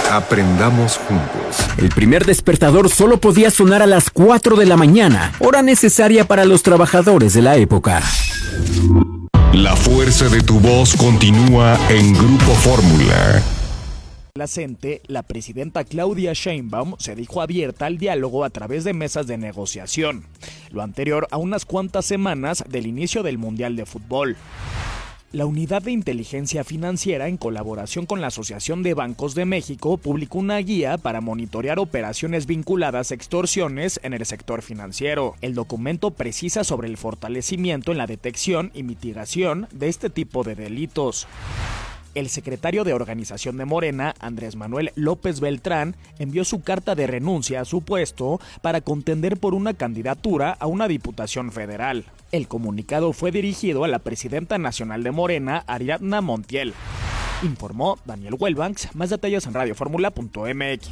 Aprendamos juntos. El primer despertador solo podía sonar a las 4 de la mañana, hora necesaria para los trabajadores de la época. La fuerza de tu voz continúa en Grupo Fórmula. La presidenta Claudia Sheinbaum se dijo abierta al diálogo a través de mesas de negociación, lo anterior a unas cuantas semanas del inicio del Mundial de Fútbol. La Unidad de Inteligencia Financiera, en colaboración con la Asociación de Bancos de México, publicó una guía para monitorear operaciones vinculadas a extorsiones en el sector financiero. El documento precisa sobre el fortalecimiento en la detección y mitigación de este tipo de delitos. El secretario de Organización de Morena, Andrés Manuel López Beltrán, envió su carta de renuncia a su puesto para contender por una candidatura a una diputación federal. El comunicado fue dirigido a la presidenta nacional de Morena, Ariadna Montiel. Informó Daniel Welbanks. Más detalles en radioformula.mx.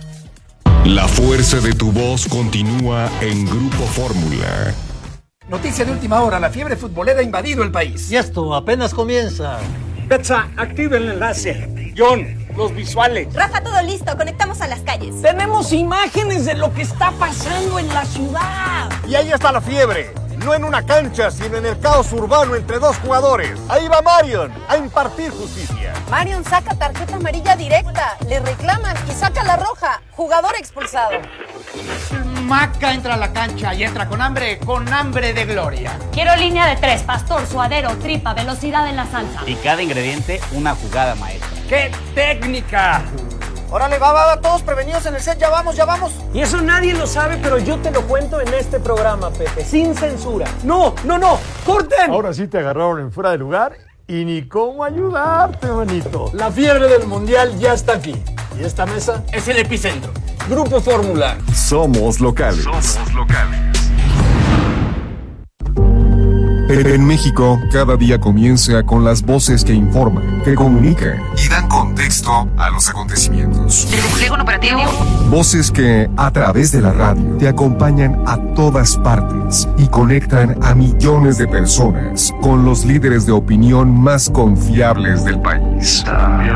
La fuerza de tu voz continúa en Grupo Fórmula. Noticia de última hora, la fiebre futbolera ha invadido el país. Y esto apenas comienza. Betsa, activa el enlace. John, los visuales. Rafa, todo listo, conectamos a las calles. Tenemos imágenes de lo que está pasando en la ciudad. Y ahí está la fiebre. No en una cancha, sino en el caos urbano entre dos jugadores. Ahí va Marion a impartir justicia. Marion saca tarjeta amarilla directa, le reclaman y saca la roja. Jugador expulsado. Maca entra a la cancha y entra con hambre de gloria. Quiero línea de 3, pastor, suadero, tripa, velocidad en la salsa. Y cada ingrediente una jugada maestra. ¡Qué técnica! Órale, va, todos prevenidos en el set, ya vamos. Y eso nadie lo sabe, pero yo te lo cuento en este programa, Pepe, sin censura. ¡No! ¡Corten! Ahora sí te agarraron en fuera de lugar y ni cómo ayudarte, manito. La fiebre del Mundial ya está aquí. ¿Y esta mesa? Es el epicentro. Grupo Fórmula. Somos locales. En México, cada día comienza con las voces que informan, que comunican y dan contexto a los acontecimientos. ¿Despliegue operativo? Voces que, a través de la radio, te acompañan a todas partes y conectan a millones de personas con los líderes de opinión más confiables del país.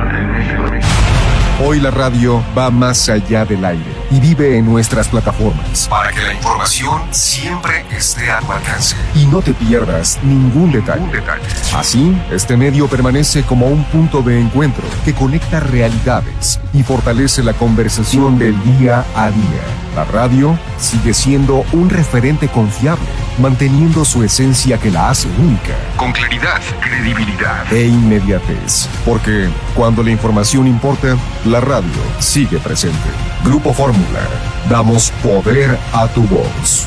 Hoy la radio va más allá del aire y vive en nuestras plataformas para que la información siempre esté a tu alcance y no te pierdas ningún detalle. Así, este medio permanece como un punto de encuentro que conecta realidades y fortalece la conversación del día a día. La radio sigue siendo un referente confiable, manteniendo su esencia que la hace única, con claridad, credibilidad e inmediatez. Porque cuando la información importa, la radio sigue presente. Grupo Fórmula, damos poder a tu voz.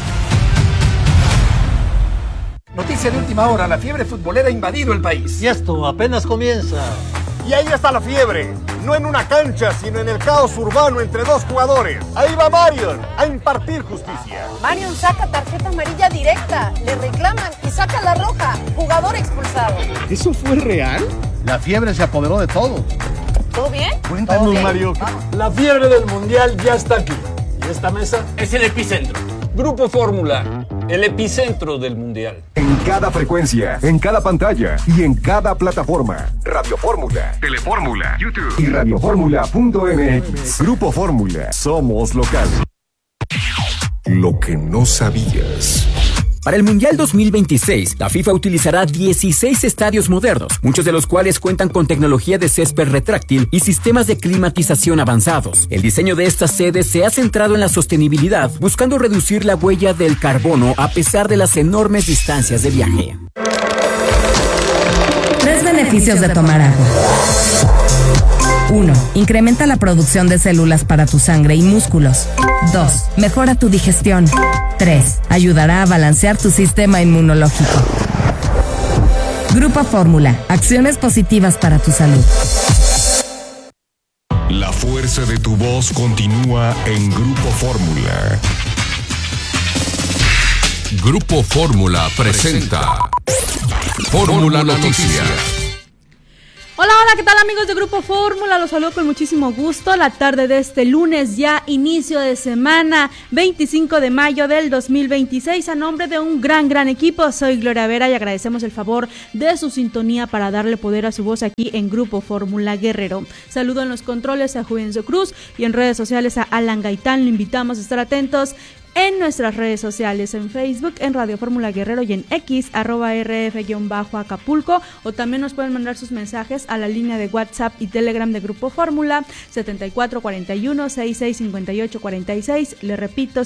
Noticia de última hora, la fiebre futbolera ha invadido el país. Y esto apenas comienza. Y ahí está la fiebre. No en una cancha, sino en el caos urbano entre dos jugadores. Ahí va Marion a impartir justicia. Marion saca tarjeta amarilla directa, le reclaman y saca la roja. Jugador expulsado. ¿Eso fue real? La fiebre se apoderó de todo. ¿Todo bien? Cuéntanos, Okay. Mario. La fiebre del Mundial ya está aquí. ¿Y esta mesa? Es el epicentro. Grupo Fórmula, el epicentro del Mundial. En cada frecuencia, en cada pantalla y en cada plataforma. Radio Fórmula, Telefórmula, YouTube y radioformula.mx. Grupo Fórmula, somos locales. Lo que no sabías. Para el Mundial 2026, la FIFA utilizará 16 estadios modernos, muchos de los cuales cuentan con tecnología de césped retráctil y sistemas de climatización avanzados. El diseño de estas sedes se ha centrado en la sostenibilidad, buscando reducir la huella del carbono a pesar de las enormes distancias de viaje. 3 beneficios de tomar agua. 1. Incrementa la producción de células para tu sangre y músculos. 2. Mejora tu digestión. 3. Ayudará a balancear tu sistema inmunológico. Grupo Fórmula. Acciones positivas para tu salud. La fuerza de tu voz continúa en Grupo Fórmula. Grupo Fórmula presenta Fórmula Noticias. Hola, ¿qué tal amigos de Grupo Fórmula? Los saludo con muchísimo gusto. La tarde de este lunes, ya inicio de semana, 25 de mayo del 2026. A nombre de un gran equipo, soy Gloria Vera y agradecemos el favor de su sintonía para darle poder a su voz aquí en Grupo Fórmula Guerrero. Saludo en los controles a Juvencio Cruz y en redes sociales a Alan Gaitán. Le invitamos a estar atentos en nuestras redes sociales, en Facebook, en Radio Fórmula Guerrero y en X, @RF_Acapulco, o también nos pueden mandar sus mensajes a la línea de WhatsApp y Telegram de Grupo Fórmula, 7441-665846, le repito,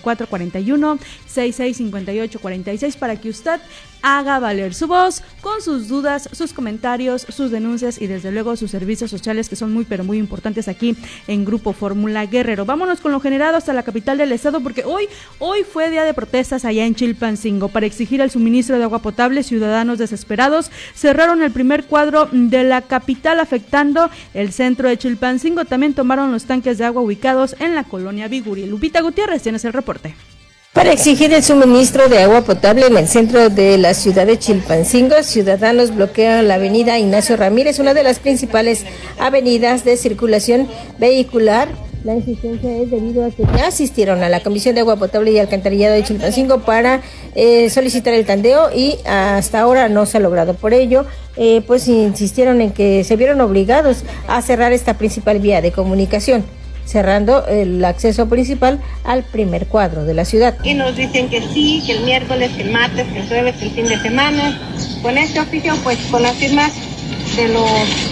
7441-665846, para que usted haga valer su voz con sus dudas, sus comentarios, sus denuncias y desde luego sus servicios sociales, que son muy pero muy importantes aquí en Grupo Fórmula Guerrero. Vámonos con lo generado hasta la capital del estado, porque hoy fue día de protestas allá en Chilpancingo para exigir el suministro de agua potable. Ciudadanos desesperados cerraron el primer cuadro de la capital, afectando el centro de Chilpancingo. También tomaron los tanques de agua ubicados en la colonia Biguri. Lupita Gutiérrez, tienes el reporte. Para exigir el suministro de agua potable en el centro de la ciudad de Chilpancingo, ciudadanos bloquean la avenida Ignacio Ramírez, una de las principales avenidas de circulación vehicular. La insistencia es debido a que ya asistieron a la Comisión de Agua Potable y Alcantarillado de Chilpancingo para solicitar el tandeo y hasta ahora no se ha logrado. Por ello, pues insistieron en que se vieron obligados a cerrar esta principal vía de comunicación, cerrando el acceso principal al primer cuadro de la ciudad. Y nos dicen que sí, que el miércoles, que el martes, que el jueves, que el fin de semana. Con este oficio, pues con las firmas de los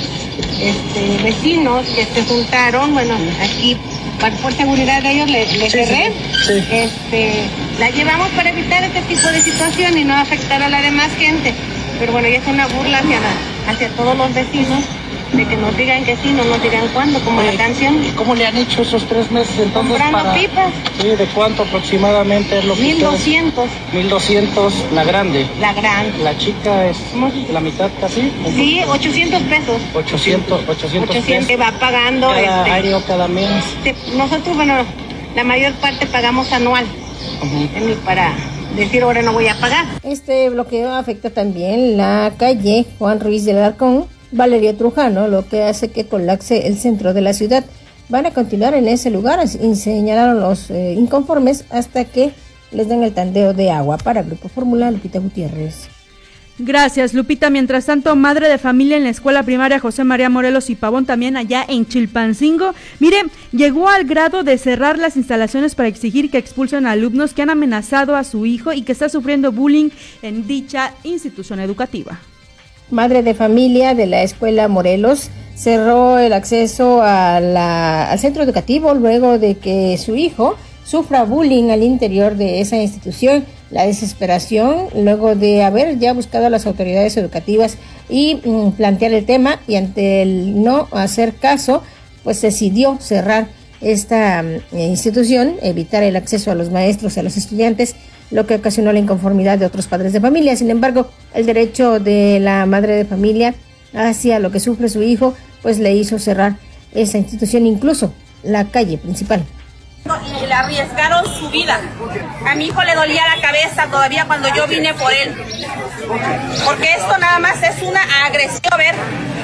vecinos que se juntaron, bueno, aquí por seguridad de ellos le cerré. Sí. La llevamos para evitar este tipo de situación y no afectar a la demás gente. Pero bueno, ya es una burla hacia todos los vecinos, de que nos digan que sí, no nos digan cuándo, como la canción. ¿Y cómo le han hecho esos 3 meses entonces? Comprando pipas. Sí, ¿de cuánto aproximadamente es lo que 1,200. 1,200 la grande. La grande. La chica es la mitad casi. Sí, 800 pesos. 800 pesos. Que va pagando cada año, cada mes. Nosotros, bueno, la mayor parte pagamos anual. Para decir ahora no voy a pagar. Este bloqueo afecta también la calle Juan Ruiz del Arcón, Valerio Trujano, lo que hace que colapse el centro de la ciudad. Van a continuar en ese lugar, y señalaron los inconformes, hasta que les den el tandeo de agua. Para Grupo Fórmula, Lupita Gutiérrez. Gracias, Lupita. Mientras tanto, madre de familia en la escuela primaria José María Morelos y Pavón, también allá en Chilpancingo, mire, llegó al grado de cerrar las instalaciones para exigir que expulsen a alumnos que han amenazado a su hijo y que está sufriendo bullying en dicha institución educativa. Madre de familia de la escuela Morelos cerró el acceso al centro educativo luego de que su hijo sufra bullying al interior de esa institución. La desesperación, luego de haber ya buscado a las autoridades educativas y plantear el tema, y ante el no hacer caso, pues decidió cerrar esta institución, evitar el acceso a los maestros y a los estudiantes, lo que ocasionó la inconformidad de otros padres de familia. Sin embargo, el derecho de la madre de familia hacia lo que sufre su hijo, pues le hizo cerrar esa institución, incluso la calle principal. Y le arriesgaron su vida. A mi hijo le dolía la cabeza todavía cuando yo vine por él, porque esto nada más es una agresión. A ver,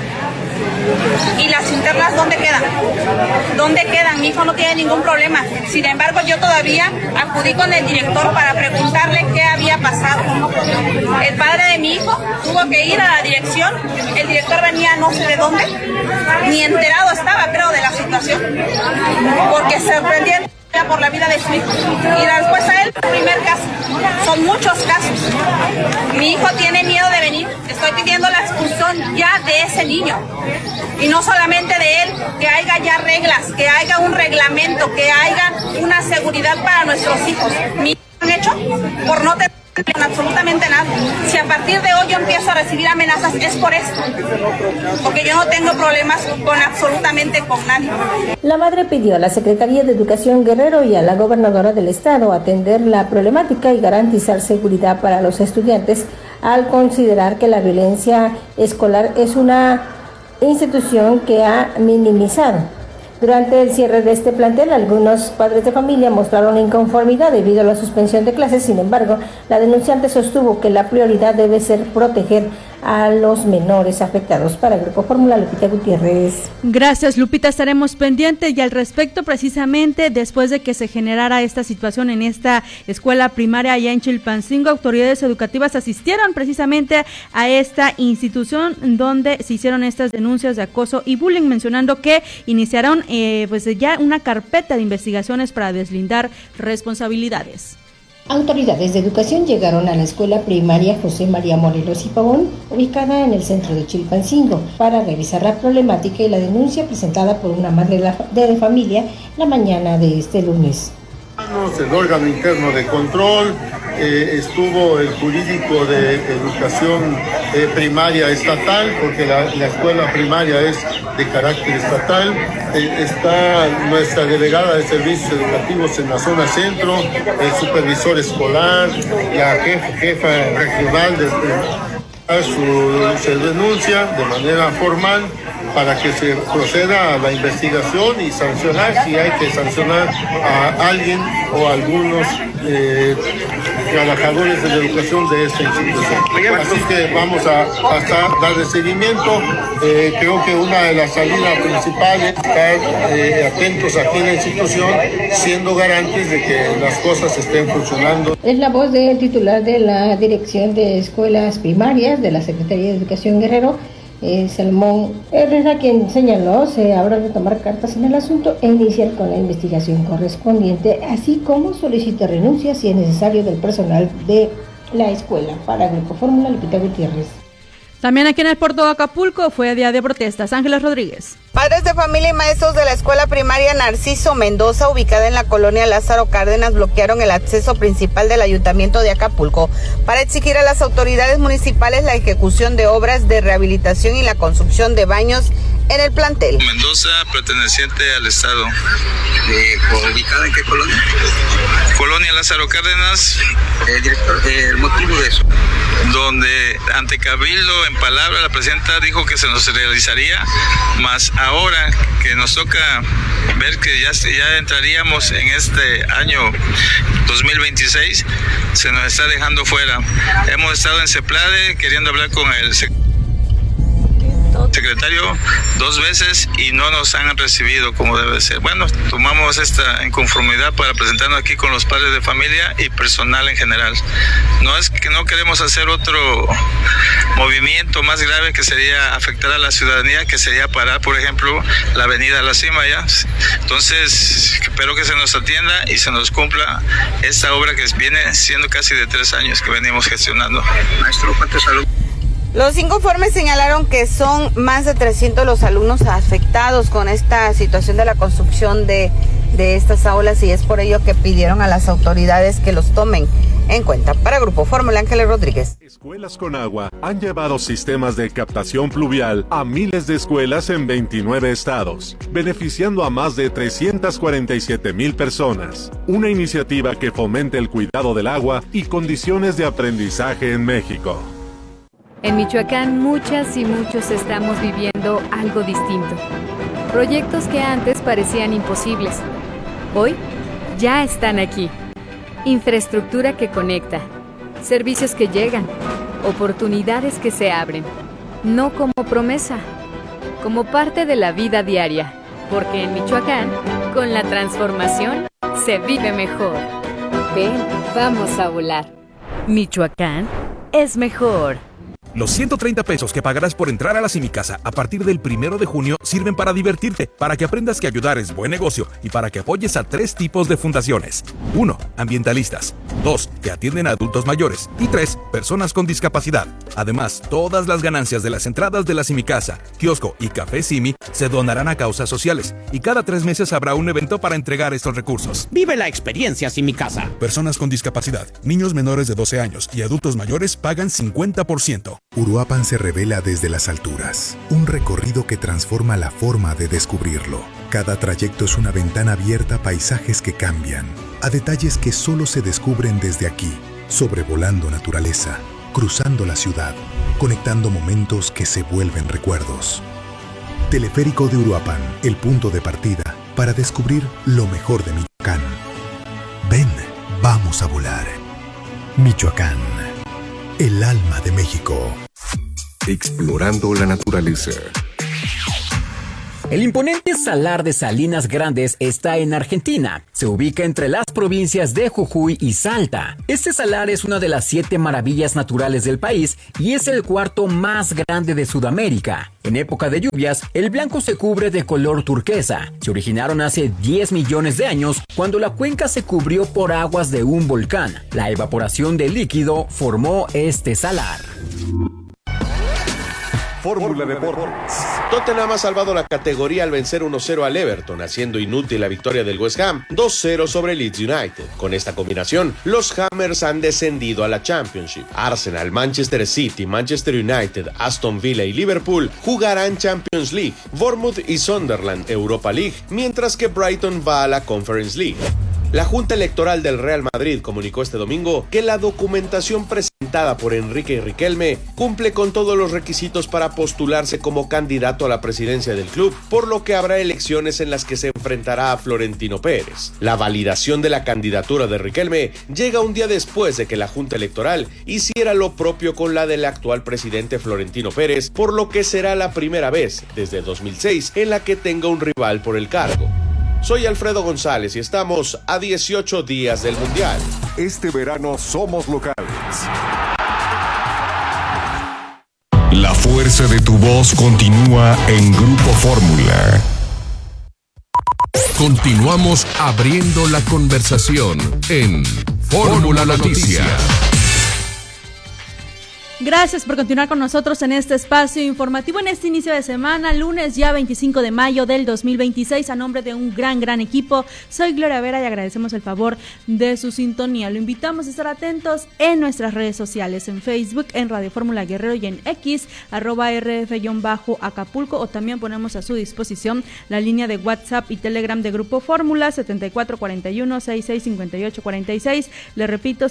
¿y las internas dónde quedan? ¿Dónde quedan? Mi hijo no tiene ningún problema. Sin embargo, yo todavía acudí con el director para preguntarle qué había pasado. El padre de mi hijo tuvo que ir a la dirección. El director venía no sé de dónde, ni enterado estaba, creo, de la situación, porque se sorprendieron por la vida de su hijo. Y la respuesta a él, primer caso. Son muchos casos. Mi hijo tiene miedo de venir. Estoy pidiendo la expulsión ya de ese niño. Y no solamente de él, que haya ya reglas, que haya un reglamento, que haya una seguridad para nuestros hijos. Mi hijo han hecho por no tener absolutamente nada. Si a partir de hoy yo empiezo a recibir amenazas, es por esto, porque yo no tengo problemas con absolutamente con nadie. La madre pidió a la Secretaría de Educación Guerrero y a la gobernadora del estado atender la problemática y garantizar seguridad para los estudiantes, al considerar que la violencia escolar es una institución que ha minimizado. Durante el cierre de este plantel, algunos padres de familia mostraron inconformidad debido a la suspensión de clases. Sin embargo, la denunciante sostuvo que la prioridad debe ser proteger a los menores afectados. Para Grupo Fórmula, Lupita Gutiérrez. Gracias, Lupita, estaremos pendientes. Y al respecto, precisamente después de que se generara esta situación en esta escuela primaria allá en Chilpancingo, autoridades educativas asistieron precisamente a esta institución donde se hicieron estas denuncias de acoso y bullying, mencionando que iniciaron pues ya una carpeta de investigaciones para deslindar responsabilidades. Autoridades de educación llegaron a la escuela primaria José María Morelos y Pavón, ubicada en el centro de Chilpancingo, para revisar la problemática y la denuncia presentada por una madre de familia la mañana de este lunes. El órgano interno de control, estuvo el jurídico de educación primaria estatal, porque la escuela primaria es de carácter estatal, está nuestra delegada de servicios educativos en la zona centro, el supervisor escolar, la jefa regional se denuncia de manera formal para que se proceda a la investigación y sancionar si hay que sancionar a alguien o a algunos trabajadores de la educación de esta institución. Así que vamos a darle seguimiento. Creo que una de las salidas principales es estar atentos aquí en la institución, siendo garantes de que las cosas estén funcionando. Es la voz del titular de la Dirección de Escuelas Primarias de la Secretaría de Educación Guerrero, Salmón Herrera, quien señaló se habrá de tomar cartas en el asunto e iniciar con la investigación correspondiente, así como solicita renuncias si es necesario del personal de la escuela. Para Grupo Fórmula, Lupita Gutiérrez. También aquí en el puerto de Acapulco fue día de protestas. Ángeles Rodríguez. Padres de familia y maestros de la escuela primaria Narciso Mendoza, ubicada en la colonia Lázaro Cárdenas, bloquearon el acceso principal del ayuntamiento de Acapulco para exigir a las autoridades municipales la ejecución de obras de rehabilitación y la construcción de baños en el plantel. Mendoza, perteneciente al estado. ¿Ubicada en qué colonia? Colonia Lázaro Cárdenas. Director, el motivo de eso. Donde ante Cabildo, en palabra, la presidenta dijo que se nos realizaría, más ahora que nos toca ver que ya entraríamos en este año 2026, se nos está dejando fuera. Hemos estado en CEPLADE queriendo hablar con el secretario 2 veces y no nos han recibido como debe ser. Bueno, tomamos esta inconformidad para presentarnos aquí con los padres de familia y personal en general. No es que no queremos hacer otro movimiento más grave que sería afectar a la ciudadanía, que sería parar, por ejemplo, la avenida La Cima ya. Entonces, espero que se nos atienda y se nos cumpla esta obra que viene siendo casi de 3 años que venimos gestionando. Maestro, ¿cuántos alumnos? Los inconformes señalaron que son más de 300 los alumnos afectados con esta situación de la construcción de estas aulas, y es por ello que pidieron a las autoridades que los tomen en cuenta. Para Grupo Fórmula, Ángeles Rodríguez. Escuelas con Agua han llevado sistemas de captación pluvial a miles de escuelas en 29 estados, beneficiando a más de 347,000 personas. Una iniciativa que fomenta el cuidado del agua y condiciones de aprendizaje en México. En Michoacán, muchas y muchos estamos viviendo algo distinto. Proyectos que antes parecían imposibles, hoy ya están aquí. Infraestructura que conecta, servicios que llegan, oportunidades que se abren. No como promesa, como parte de la vida diaria. Porque en Michoacán, con la transformación, se vive mejor. Ven, vamos a volar. Michoacán es mejor. Los 130 pesos que pagarás por entrar a la Simicasa a partir del 1 de junio sirven para divertirte, para que aprendas que ayudar es buen negocio y para que apoyes a 3 tipos de fundaciones. 1. Ambientalistas. 2. Que atienden a adultos mayores. Y 3. Personas con discapacidad. Además, todas las ganancias de las entradas de la Simicasa, kiosco y café Simi se donarán a causas sociales. Y cada 3 meses habrá un evento para entregar estos recursos. Vive la experiencia Simicasa. Personas con discapacidad, niños menores de 12 años y adultos mayores pagan 50%. Uruapan se revela desde las alturas, un recorrido que transforma la forma de descubrirlo. Cada trayecto es una ventana abierta a paisajes que cambian, a detalles que solo se descubren desde aquí, sobrevolando naturaleza, cruzando la ciudad, conectando momentos que se vuelven recuerdos. Teleférico de Uruapan, el punto de partida para descubrir lo mejor de Michoacán. Ven, vamos a volar. Michoacán. El alma de México. explorando la naturaleza. El imponente Salar de Salinas Grandes está en Argentina. Se ubica entre las provincias de Jujuy y Salta. Este salar es una de las 7 maravillas naturales del país y es el cuarto más grande de Sudamérica. En época de lluvias, el blanco se cubre de color turquesa. Se originaron hace 10 millones de años cuando la cuenca se cubrió por aguas de un volcán. La evaporación del líquido formó este salar. Fórmula Deportes. Tottenham ha salvado la categoría al vencer 1-0 al Everton, haciendo inútil la victoria del West Ham 2-0 sobre Leeds United. Con esta combinación, los Hammers han descendido a la Championship. Arsenal, Manchester City, Manchester United, Aston Villa y Liverpool jugarán Champions League, Bournemouth y Sunderland Europa League, mientras que Brighton va a la Conference League. La Junta Electoral del Real Madrid comunicó este domingo que la documentación presentada por Enrique Riquelme cumple con todos los requisitos para postularse como candidato a la presidencia del club, por lo que habrá elecciones en las que se enfrentará a Florentino Pérez. La validación de la candidatura de Riquelme llega un día después de que la Junta Electoral hiciera lo propio con la del actual presidente Florentino Pérez, por lo que será la primera vez desde 2006 en la que tenga un rival por el cargo. Soy Alfredo González y estamos a 18 días del Mundial. Este verano somos locales. La fuerza de tu voz continúa en Grupo Fórmula. Continuamos abriendo la conversación en Fórmula Noticias. Gracias por continuar con nosotros en este espacio informativo en este inicio de semana, lunes ya 25 de mayo del 2026. A nombre de un gran equipo, soy Gloria Vera y agradecemos el favor de su sintonía. Lo invitamos a estar atentos en nuestras redes sociales, en Facebook, en Radio Fórmula Guerrero y en X, @RF_Acapulco, o también ponemos a su disposición la línea de WhatsApp y Telegram de Grupo Fórmula 7441-665846. Le repito,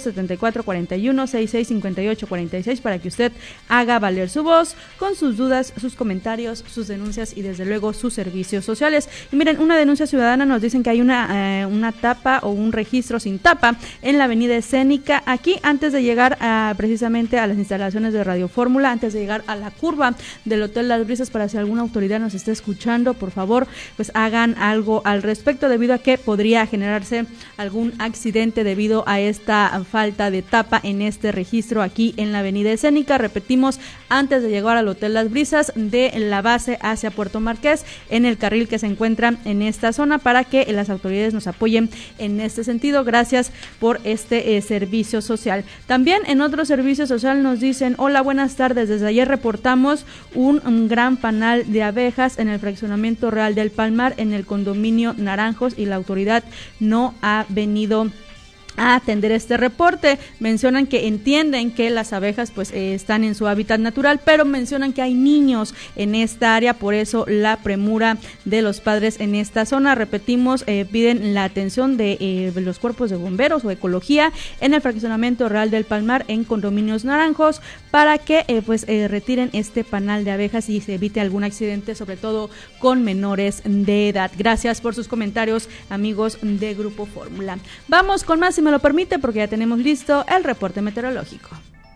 7441-665846 para que usted haga valer su voz con sus dudas, sus comentarios, sus denuncias y desde luego sus servicios sociales. Y miren, una denuncia ciudadana, nos dicen que hay una tapa o un registro sin tapa en la avenida Escénica, aquí antes de llegar precisamente a las instalaciones de Radio Fórmula, antes de llegar a la curva del Hotel Las Brisas. Para si alguna autoridad nos está escuchando, por favor, pues hagan algo al respecto, debido a que podría generarse algún accidente debido a esta falta de tapa en este registro aquí en la avenida Escénica. Repetimos, antes de llegar al Hotel Las Brisas, de la base hacia Puerto Marqués, en el carril que se encuentra en esta zona, para que las autoridades nos apoyen en este sentido. Gracias por este servicio social. También en otro servicio social nos dicen: hola, buenas tardes, desde ayer reportamos un gran panal de abejas en el fraccionamiento Real del Palmar, en el condominio Naranjos, y la autoridad no ha venido a atender este reporte. Mencionan que entienden que las abejas pues están en su hábitat natural, pero mencionan que hay niños en esta área, por eso la premura de los padres en esta zona. Repetimos, piden la atención de los cuerpos de bomberos o ecología en el fraccionamiento Real del Palmar, en condominios Naranjos, para que retiren este panal de abejas y se evite algún accidente, sobre todo con menores de edad. Gracias por sus comentarios, amigos de Grupo Fórmula. Vamos con más, si me lo permite, porque ya tenemos listo el reporte meteorológico.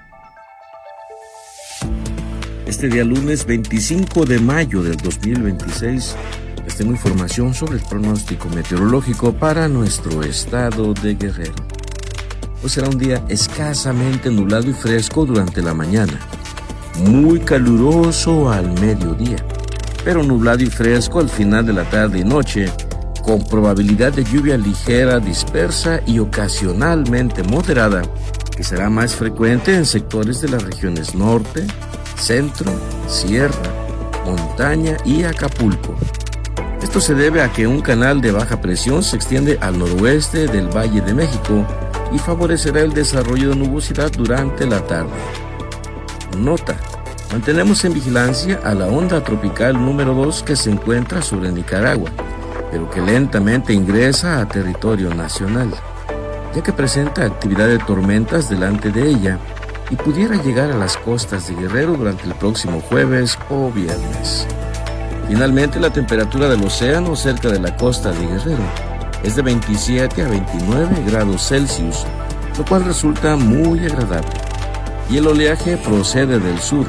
Este día lunes 25 de mayo del 2026 les tengo información sobre el pronóstico meteorológico para nuestro estado de Guerrero. Hoy será un día escasamente nublado y fresco durante la mañana, muy caluroso al mediodía, pero nublado y fresco al final de la tarde y noche, con probabilidad de lluvia ligera, dispersa y ocasionalmente moderada, que será más frecuente en sectores de las regiones norte, centro, sierra, montaña y Acapulco. Esto se debe a que un canal de baja presión se extiende al noroeste del Valle de México y favorecerá el desarrollo de nubosidad durante la tarde. Nota: mantenemos en vigilancia a la onda tropical número 2 que se encuentra sobre Nicaragua, pero que lentamente ingresa a territorio nacional, ya que presenta actividad de tormentas delante de ella y pudiera llegar a las costas de Guerrero durante el próximo jueves o viernes. Finalmente, la temperatura del océano cerca de la costa de Guerrero es de 27 a 29 grados Celsius, lo cual resulta muy agradable, y el oleaje procede del sur,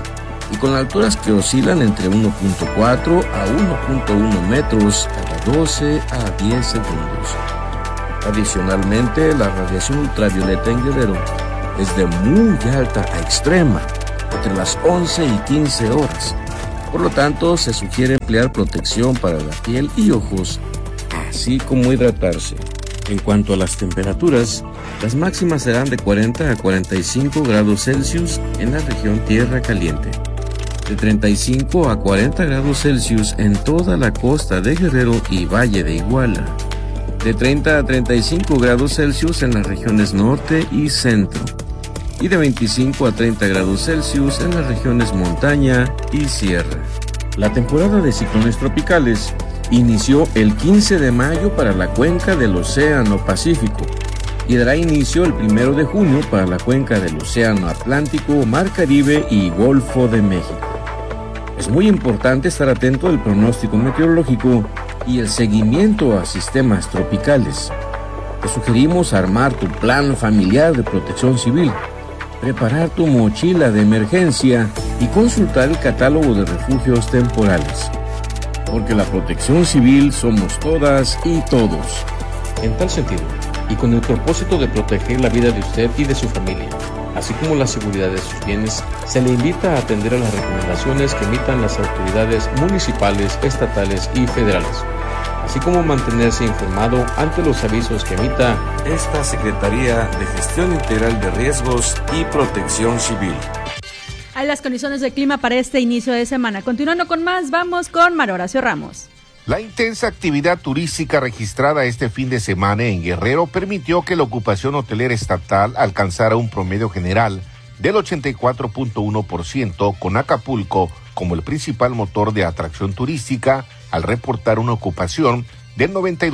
y con alturas que oscilan entre 1.4 a 1.1 metros cada 12 a 10 segundos. Adicionalmente, la radiación ultravioleta en Guerrero es de muy alta a extrema, entre las 11 y 15 horas. Por lo tanto, se sugiere emplear protección para la piel y ojos, así como hidratarse. En cuanto a las temperaturas, las máximas serán de 40 a 45 grados Celsius en la región Tierra Caliente, de 35 a 40 grados Celsius en toda la costa de Guerrero y Valle de Iguala, de 30 a 35 grados Celsius en las regiones norte y centro, y de 25 a 30 grados Celsius en las regiones montaña y sierra. La temporada de ciclones tropicales inició el 15 de mayo para la cuenca del Océano Pacífico y dará inicio el 1 de junio para la cuenca del Océano Atlántico, Mar Caribe y Golfo de México. Es muy importante estar atento al pronóstico meteorológico y el seguimiento a sistemas tropicales. Te sugerimos armar tu plan familiar de protección civil, preparar tu mochila de emergencia y consultar el catálogo de refugios temporales. Porque la protección civil somos todas y todos. En tal sentido, y con el propósito de proteger la vida de usted y de su familia, así como la seguridad de sus bienes, se le invita a atender a las recomendaciones que emitan las autoridades municipales, estatales y federales, así como mantenerse informado ante los avisos que emita esta Secretaría de Gestión Integral de Riesgos y Protección Civil. Hay las condiciones de clima para este inicio de semana. Continuando con más, vamos con Mario Horacio Ramos. La intensa actividad turística registrada este fin de semana en Guerrero permitió que la ocupación hotelera estatal alcanzara un promedio general del 84.1%, con Acapulco como el principal motor de atracción turística, al reportar una ocupación del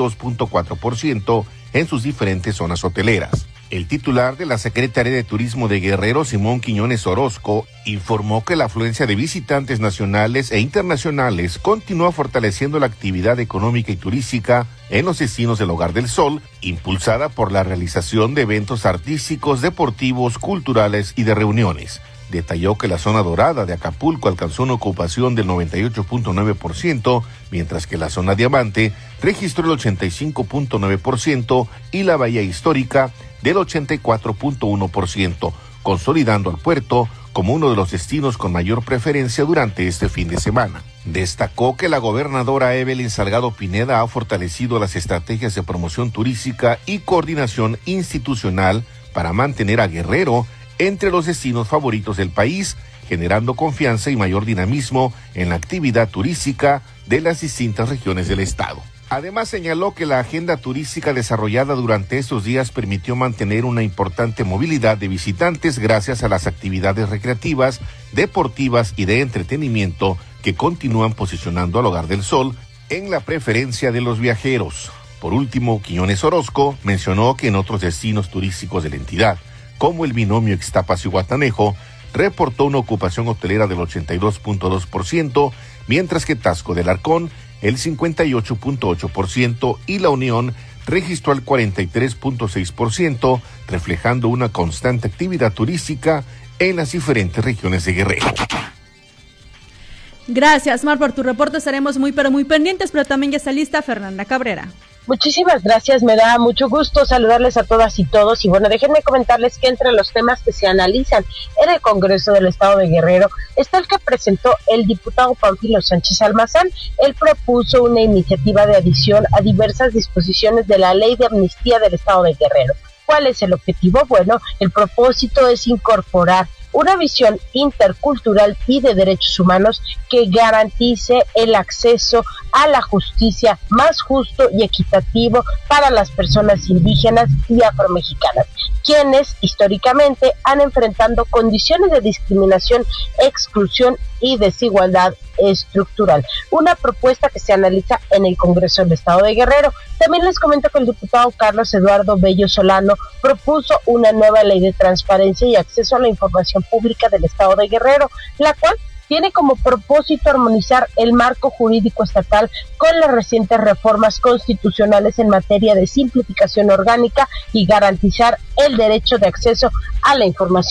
92.4% en sus diferentes zonas hoteleras. El titular de la Secretaría de Turismo de Guerrero, Simón Quiñones Orozco, informó que la afluencia de visitantes nacionales e internacionales continúa fortaleciendo la actividad económica y turística en los destinos del Hogar del Sol, impulsada por la realización de eventos artísticos, deportivos, culturales y de reuniones. Detalló que la zona dorada de Acapulco alcanzó una ocupación del 98.9%, mientras que la zona diamante registró el 85.9% y la bahía histórica del 84.1%, consolidando al puerto como uno de los destinos con mayor preferencia durante este fin de semana. Destacó que la gobernadora Evelyn Salgado Pineda ha fortalecido las estrategias de promoción turística y coordinación institucional para mantener a Guerrero entre los destinos favoritos del país, generando confianza y mayor dinamismo en la actividad turística de las distintas regiones del estado. Además, señaló que la agenda turística desarrollada durante estos días permitió mantener una importante movilidad de visitantes gracias a las actividades recreativas, deportivas y de entretenimiento que continúan posicionando al Hogar del Sol en la preferencia de los viajeros. Por último, Quiñones Orozco mencionó que en otros destinos turísticos de la entidad, como el binomio Ixtapas y Guatanejo, reportó una ocupación hotelera del 82.2%, mientras que Taxco del Arcón el 58.8% y La Unión registró el 43.6%, reflejando una constante actividad turística en las diferentes regiones de Guerrero. Gracias, Mar, por tu reporte. Estaremos muy pendientes, pero también ya está lista Fernanda Cabrera. Muchísimas gracias, me da mucho gusto saludarles a todas y todos, y bueno, déjenme comentarles que entre los temas que se analizan en el Congreso del Estado de Guerrero está el que presentó el diputado Pánfilo Sánchez Almazán. Él propuso una iniciativa de adición a diversas disposiciones de la Ley de Amnistía del Estado de Guerrero. ¿Cuál es el objetivo? Bueno, el propósito es incorporar una visión intercultural y de derechos humanos que garantice el acceso a la justicia más justo y equitativo para las personas indígenas y afromexicanas, quienes históricamente han enfrentado condiciones de discriminación, exclusión y desigualdad estructural. Una propuesta que se analiza en el Congreso del Estado de Guerrero. También les comento que el diputado Carlos Eduardo Bello Solano propuso una nueva ley de transparencia y acceso a la información pública del Estado de Guerrero, la cual tiene como propósito armonizar el marco jurídico estatal con las recientes reformas constitucionales en materia de simplificación orgánica y garantizar el derecho de acceso a la información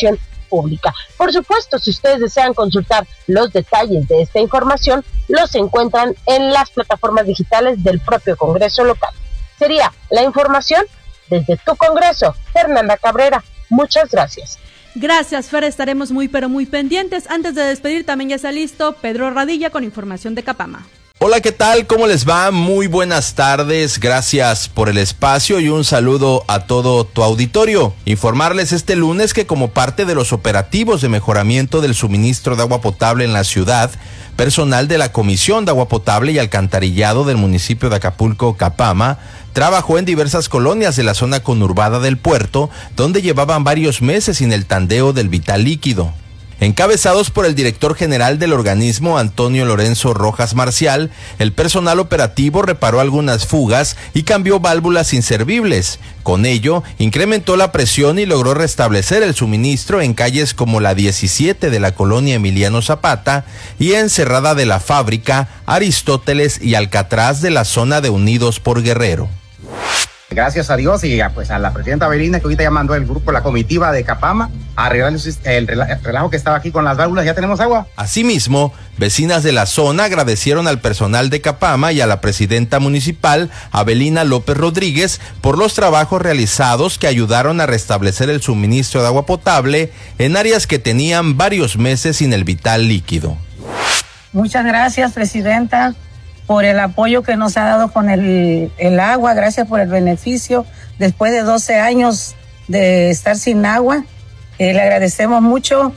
República. Por supuesto, si ustedes desean consultar los detalles de esta información, los encuentran en las plataformas digitales del propio Congreso local. Sería la información desde tu Congreso. Fernanda Cabrera, muchas gracias. Gracias, Fer, estaremos muy pero muy pendientes. Antes de despedir, también ya está listo Pedro Radilla con información de Capama. Hola, ¿qué tal? ¿Cómo les va? Muy buenas tardes, gracias por el espacio y un saludo a todo tu auditorio. Informarles este lunes que como parte de los operativos de mejoramiento del suministro de agua potable en la ciudad, personal de la Comisión de Agua Potable y Alcantarillado del municipio de Acapulco, Capama, trabajó en diversas colonias de la zona conurbada del puerto, donde llevaban varios meses sin el tandeo del vital líquido. Encabezados por el director general del organismo, Antonio Lorenzo Rojas Marcial, el personal operativo reparó algunas fugas y cambió válvulas inservibles. Con ello, incrementó la presión y logró restablecer el suministro en calles como la 17 de la colonia Emiliano Zapata y en Cerrada de la Fábrica, Aristóteles y Alcatraz de la zona de Unidos por Guerrero. Gracias a Dios y pues a la presidenta Belinda, que ahorita ya mandó el grupo, la comitiva de Capama, a arreglar el relajo que estaba aquí con las válvulas. Ya tenemos agua. Asimismo, vecinas de la zona agradecieron al personal de Capama y a la presidenta municipal, Abelina López Rodríguez, por los trabajos realizados que ayudaron a restablecer el suministro de agua potable en áreas que tenían varios meses sin el vital líquido. Muchas gracias, presidenta, por el apoyo que nos ha dado con el agua. Gracias por el beneficio. Después de 12 años de estar sin agua, le agradecemos mucho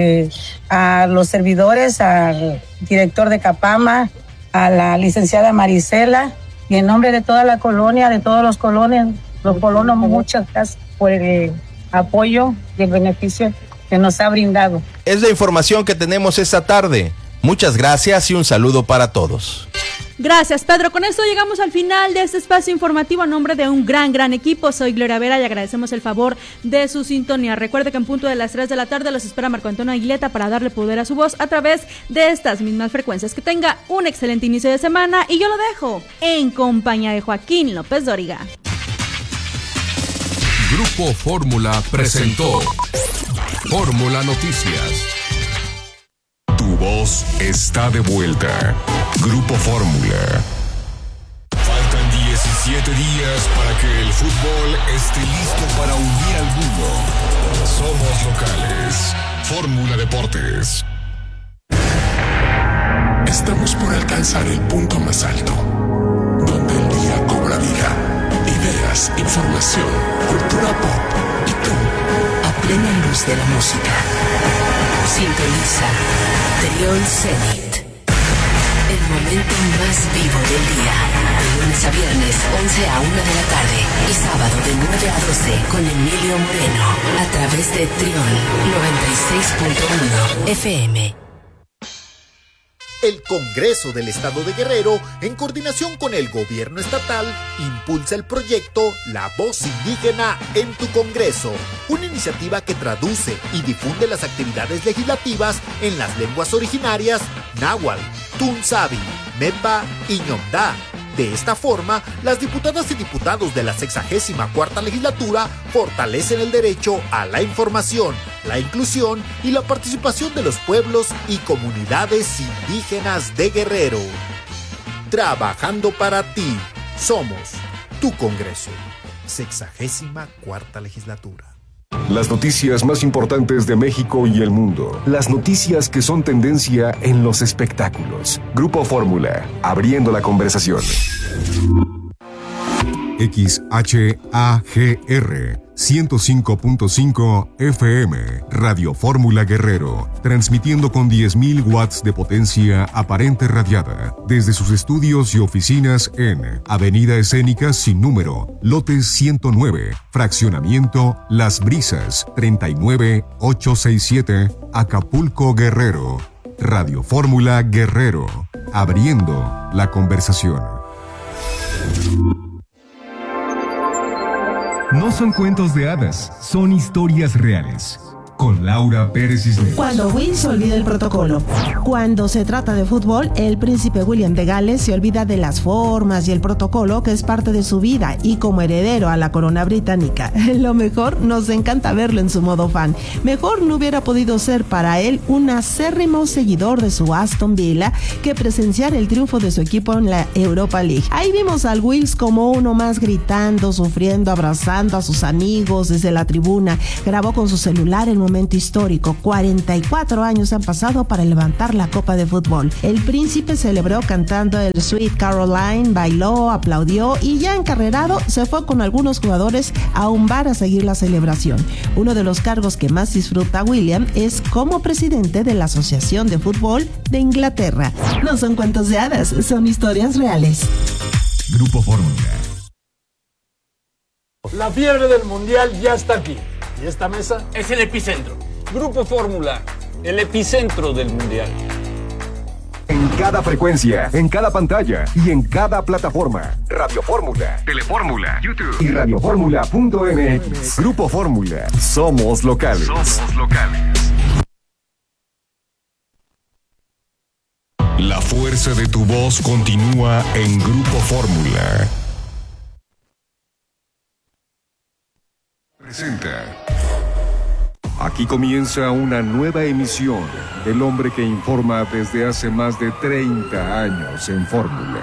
a los servidores, al director de Capama, a la licenciada Marisela, y en nombre de toda la colonia, de todos los colonos, muchas gracias por el apoyo y el beneficio que nos ha brindado. Es la información que tenemos esta tarde. Muchas gracias y un saludo para todos. Gracias, Pedro. Con esto llegamos al final de este espacio informativo a nombre de un gran equipo. Soy Gloria Vera y agradecemos el favor de su sintonía. Recuerde que en punto de las 3 de la tarde los espera Marco Antonio Aguileta para darle poder a su voz a través de estas mismas frecuencias. Que tenga un excelente inicio de semana y yo lo dejo en compañía de Joaquín López Dóriga. Grupo Fórmula presentó Fórmula Noticias. Tu voz está de vuelta. Grupo Fórmula. Faltan 17 días para que el fútbol esté listo para unir al mundo. Somos locales. Fórmula Deportes. Estamos por alcanzar el punto más alto, donde el día cobra vida. Ideas, información, cultura pop y tú, a plena luz de la música. Sintoniza Trión Zenit. El momento más vivo del día. De lunes a viernes, 11 a 1 de la tarde. Y sábado de 9 a 12 con Emilio Moreno. A través de Trión 96.1 FM. El Congreso del Estado de Guerrero, en coordinación con el gobierno estatal, impulsa el proyecto La Voz Indígena en tu Congreso, una iniciativa que traduce y difunde las actividades legislativas en las lenguas originarias náhuatl, tunsavi, mepa y ñomdá. De esta forma, las diputadas y diputados de la 64ª legislatura fortalecen el derecho a la información, la inclusión y la participación de los pueblos y comunidades indígenas de Guerrero. Trabajando para ti, somos tu Congreso. 64ª legislatura. Las noticias más importantes de México y el mundo. Las noticias que son tendencia en los espectáculos. Grupo Fórmula, abriendo la conversación. XHAGR 105.5 FM, Radio Fórmula Guerrero, transmitiendo con 10.000 watts de potencia aparente radiada, desde sus estudios y oficinas en Avenida Escénica sin número, lote 109, fraccionamiento Las Brisas, 39867, Acapulco, Guerrero. Radio Fórmula Guerrero, abriendo la conversación. No son cuentos de hadas, son historias reales. con Laura Pérez Cisneros. Cuando Will olvida el protocolo. Cuando se trata de fútbol, el príncipe William de Gales se olvida de las formas y el protocolo que es parte de su vida, y como heredero a la corona británica, lo mejor, nos encanta verlo en su modo fan. Mejor no hubiera podido ser para él un acérrimo seguidor de su Aston Villa que presenciar el triunfo de su equipo en la Europa League. Ahí vimos al Wills como uno más, gritando, sufriendo, abrazando a sus amigos desde la tribuna. Grabó con su celular el momento histórico. 44 años han pasado para levantar la copa de fútbol. El príncipe celebró cantando el Sweet Caroline, bailó, aplaudió y ya encarrerado se fue con algunos jugadores a un bar a seguir la celebración. Uno de los cargos que más disfruta William es como presidente de la Asociación de Fútbol de Inglaterra. No son cuentos de hadas, son historias reales. Grupo Fórmula. La fiebre del mundial ya está aquí. ¿Y esta mesa? Es el epicentro. Grupo Fórmula, el epicentro del mundial. En cada frecuencia, en cada pantalla y en cada plataforma. Radio Fórmula, Telefórmula, YouTube y radioformula.mx. Grupo Fórmula. Somos locales. Somos locales. La fuerza de tu voz continúa en Grupo Fórmula. Presenta. Aquí comienza una nueva emisión del hombre que informa desde hace más de 30 años en Fórmula.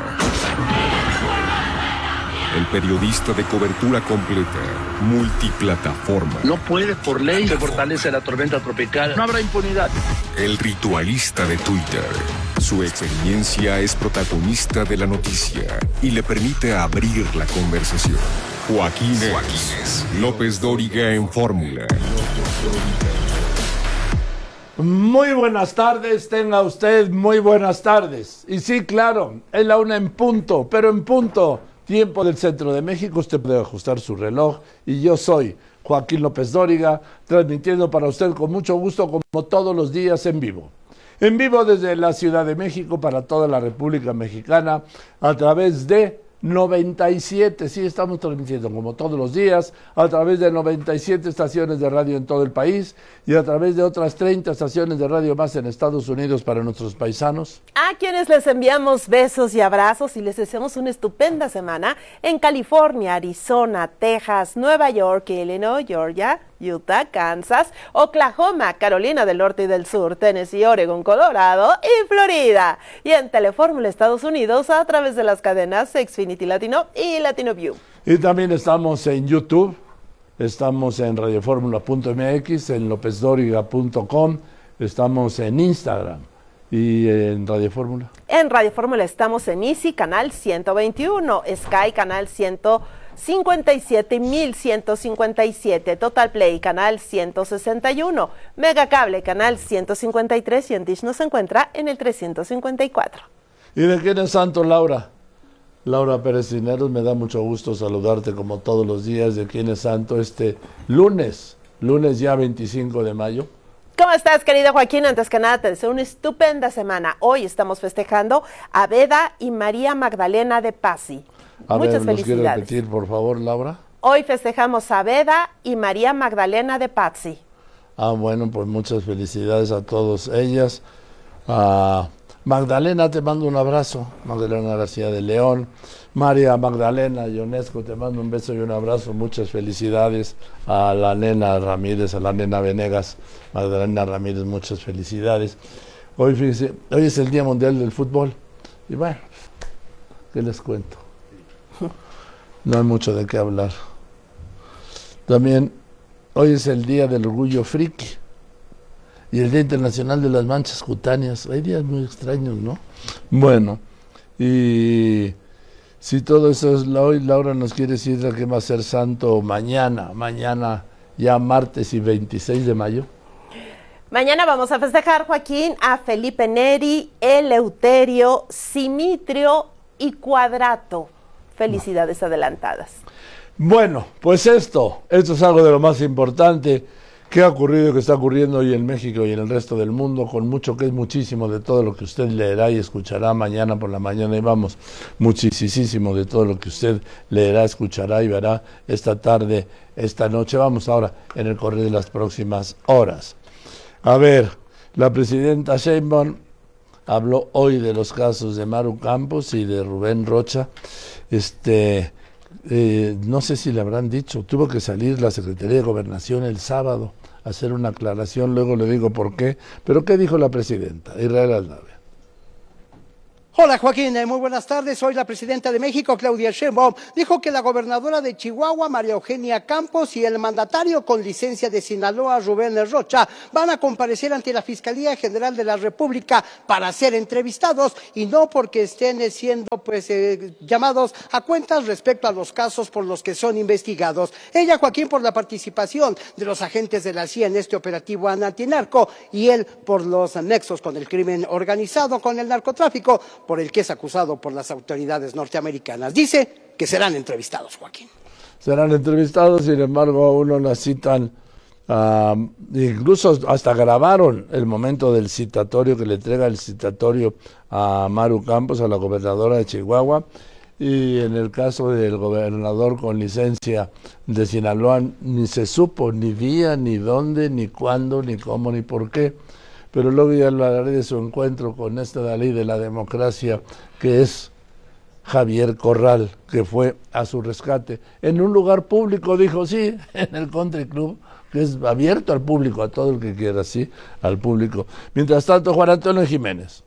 El periodista de cobertura completa, multiplataforma. No puede, por ley, se fortalece la tormenta tropical. No habrá impunidad. El ritualista de Twitter. Su experiencia es protagonista de la noticia y le permite abrir la conversación. Joaquín López Dóriga en Fórmula. Muy buenas tardes, tenga usted muy buenas tardes. Y sí, claro, es la 1 en punto, pero en punto, tiempo del centro de México. Usted puede ajustar su reloj y yo soy Joaquín López Dóriga, transmitiendo para usted con mucho gusto como todos los días en vivo. En vivo desde la Ciudad de México para toda la República Mexicana a través de 97, sí, estamos transmitiendo como todos los días a través de 97 estaciones de radio en todo el país y a través de otras 30 estaciones de radio más en Estados Unidos para nuestros paisanos. A quienes les enviamos besos y abrazos y les deseamos una estupenda semana en California, Arizona, Texas, Nueva York, Illinois, Georgia, Utah, Kansas, Oklahoma, Carolina del Norte y del Sur, Tennessee, Oregon, Colorado y Florida. Y en Telefórmula Estados Unidos a través de las cadenas Xfinity Latino y Latino View. Y también estamos en YouTube, estamos en radioformula.mx, en lopezdoriga.com, estamos en Instagram y en Radio Fórmula. En Radio Fórmula estamos en Easy, canal 121, Sky, canal 157,157, Total Play, canal 161, Mega Cable, canal 153 y en Dish nos encuentra en el 354. ¿Y de quién es santo, Laura? Laura Pérez Cisneros, me da mucho gusto saludarte como todos los días. ¿De quién es santo este lunes ya 25 de mayo? ¿Cómo estás, querido Joaquín? Antes que nada, te deseo una estupenda semana. Hoy estamos festejando a Beda y María Magdalena de Pazzi. Muchas felicidades. ¿Nos quiere repetir, por favor, Laura? Hoy festejamos a Beda y María Magdalena de Pazzi. Bueno, pues muchas felicidades a todos ellas. Magdalena, te mando un abrazo. Magdalena García de León. María Magdalena Ionesco, te mando un beso y un abrazo. Muchas felicidades a la nena Ramírez, a la nena Venegas. Magdalena Ramírez, muchas felicidades. Hoy, fíjese, hoy es el Día Mundial del Fútbol. Y bueno, ¿qué les cuento? No hay mucho de qué hablar. También, hoy es el Día del Orgullo Friki. Y el Día Internacional de las Manchas Cutáneas. Hay días muy extraños, ¿no? Bueno, y si todo eso es hoy, Laura nos quiere decir qué va a ser santo mañana ya martes y 26 de mayo. Mañana vamos a festejar, Joaquín, a Felipe Neri, Eleuterio, Simitrio y Cuadrato. Felicidades adelantadas. Bueno, pues esto es algo de lo más importante ¿Qué ha ocurrido y qué está ocurriendo hoy en México y en el resto del mundo? Con mucho, que es muchísimo de todo lo que usted leerá y escuchará mañana por la mañana, y vamos, muchísimo de todo lo que usted leerá, escuchará y verá esta tarde, esta noche. Vamos ahora en el correr de las próximas horas. A ver, la presidenta Sheinbaum habló hoy de los casos de Maru Campos y de Rubén Rocha. No sé si le habrán dicho, tuvo que salir la Secretaría de Gobernación el sábado a hacer una aclaración, luego le digo por qué, pero ¿qué dijo la presidenta? Israel Aldave. Hola Joaquín, muy buenas tardes. Hoy la presidenta de México, Claudia Sheinbaum, dijo que la gobernadora de Chihuahua, María Eugenia Campos, y el mandatario con licencia de Sinaloa, Rubén Rocha, van a comparecer ante la Fiscalía General de la República para ser entrevistados, y no porque estén siendo llamados a cuentas respecto a los casos por los que son investigados. Ella, Joaquín, por la participación de los agentes de la CIA en este operativo antinarco, y él por los nexos con el crimen organizado, con el narcotráfico, por el que es acusado por las autoridades norteamericanas. Dice que serán entrevistados, Joaquín. Serán entrevistados, sin embargo, aún no las citan, incluso hasta grabaron el momento del citatorio, que le entrega el citatorio a Maru Campos, a la gobernadora de Chihuahua, y en el caso del gobernador con licencia de Sinaloa, ni se supo ni día, ni dónde, ni cuándo, ni cómo, ni por qué. Pero luego ya hablaré de su encuentro con esta ley de la democracia, que es Javier Corral, que fue a su rescate en un lugar público, dijo, sí, en el Country Club, que es abierto al público, a todo el que quiera, sí, al público. Mientras tanto, Juan Antonio Jiménez.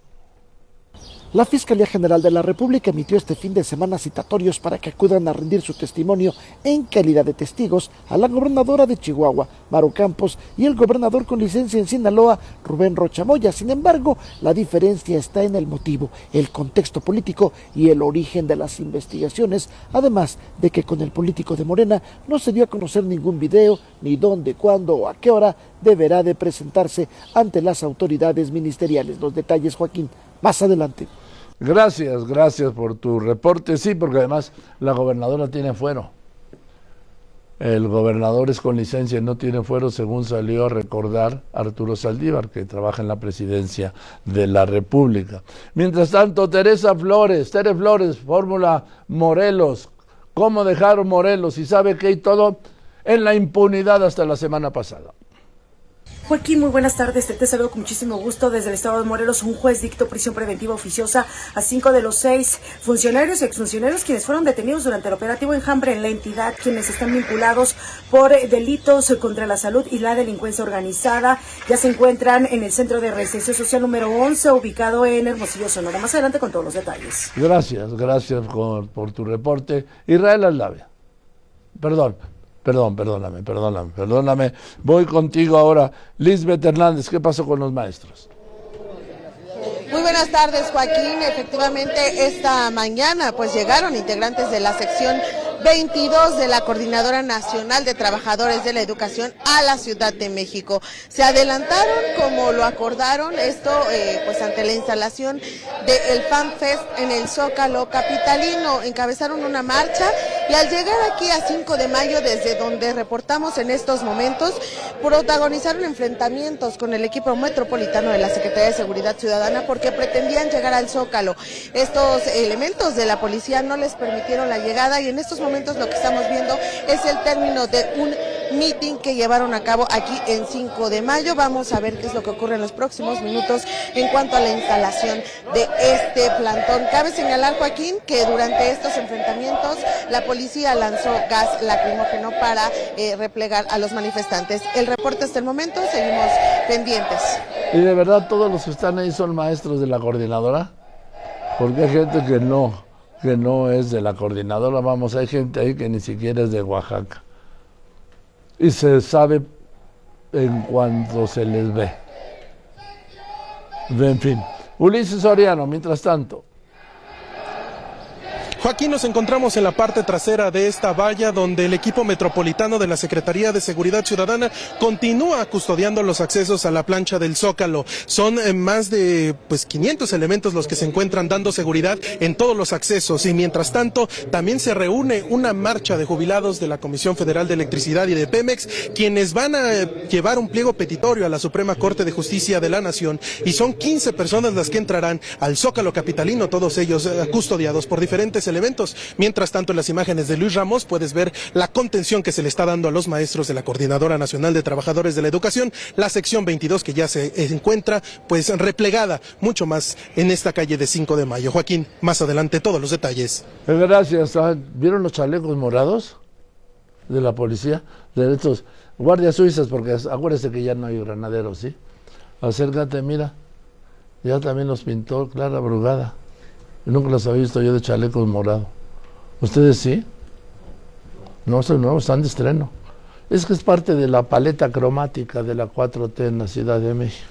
La Fiscalía General de la República emitió este fin de semana citatorios para que acudan a rendir su testimonio en calidad de testigos a la gobernadora de Chihuahua, Maru Campos, y el gobernador con licencia en Sinaloa, Rubén Rocha Moya. Sin embargo, la diferencia está en el motivo, el contexto político y el origen de las investigaciones, además de que con el político de Morena no se dio a conocer ningún video, ni dónde, cuándo o a qué hora deberá de presentarse ante las autoridades ministeriales. Los detalles, Joaquín, más adelante. Gracias por tu reporte. Sí, porque además la gobernadora tiene fuero. El gobernador es con licencia y no tiene fuero, según salió a recordar Arturo Saldívar, que trabaja en la presidencia de la República. Mientras tanto, Tere Flores, Fórmula Morelos. ¿Cómo dejaron Morelos? Y sabe que hay todo en la impunidad hasta la semana pasada. Joaquín, muy buenas tardes. Te saludo con muchísimo gusto desde el estado de Morelos. Un juez dictó prisión preventiva oficiosa a 5 de los 6 funcionarios y exfuncionarios quienes fueron detenidos durante el operativo Enjambre en la entidad, quienes están vinculados por delitos contra la salud y la delincuencia organizada. Ya se encuentran en el Centro de Reinserción Social número 11, ubicado en Hermosillo, Sonora. Más adelante con todos los detalles. Gracias por tu reporte. Israel Aldave. Perdóname. Voy contigo ahora. Lisbeth Hernández, ¿qué pasó con los maestros? Muy buenas tardes, Joaquín. Efectivamente, esta mañana pues llegaron integrantes de la sección 22 de la Coordinadora Nacional de Trabajadores de la Educación a la Ciudad de México. Se adelantaron como lo acordaron, esto pues ante la instalación del Fan Fest en el Zócalo capitalino. Encabezaron una marcha y al llegar aquí a 5 de mayo, desde donde reportamos en estos momentos, protagonizaron enfrentamientos con el equipo metropolitano de la Secretaría de Seguridad Ciudadana porque pretendían llegar al Zócalo. Estos elementos de la policía no les permitieron la llegada y en estos momentos lo que estamos viendo es el término de un meeting que llevaron a cabo aquí en 5 de mayo. Vamos a ver qué es lo que ocurre en los próximos minutos en cuanto a la instalación de este plantón. Cabe señalar, Joaquín, que durante estos enfrentamientos la policía lanzó gas lacrimógeno para replegar a los manifestantes. El reporte hasta el momento, seguimos pendientes. ¿Y de verdad todos los que están ahí son maestros de la coordinadora? Porque hay gente que no es de la coordinadora. Vamos, hay gente ahí que ni siquiera es de Oaxaca. Y se sabe en cuanto se les ve. En fin, Ulises Soriano, mientras tanto. Joaquín, nos encontramos en la parte trasera de esta valla donde el equipo metropolitano de la Secretaría de Seguridad Ciudadana continúa custodiando los accesos a la plancha del Zócalo. Son más de 500 elementos los que se encuentran dando seguridad en todos los accesos, y mientras tanto también se reúne una marcha de jubilados de la Comisión Federal de Electricidad y de Pemex, quienes van a llevar un pliego petitorio a la Suprema Corte de Justicia de la Nación, y son 15 personas las que entrarán al Zócalo capitalino, todos ellos custodiados por diferentes elementos. Mientras tanto, en las imágenes de Luis Ramos puedes ver la contención que se le está dando a los maestros de la Coordinadora Nacional de Trabajadores de la Educación, la sección 22, que ya se encuentra replegada mucho más en esta calle de 5 de Mayo. Joaquín, más adelante todos los detalles. Gracias. ¿Vieron los chalecos morados de la policía? De estos guardias suizas, porque acuérdese que ya no hay granaderos, ¿sí? Acércate, mira. Ya también los pintó Clara Brugada. Nunca los había visto yo de chalecos morados. ¿Ustedes sí? No, son nuevos, están de estreno. Es que es parte de la paleta cromática de la 4T en la Ciudad de México.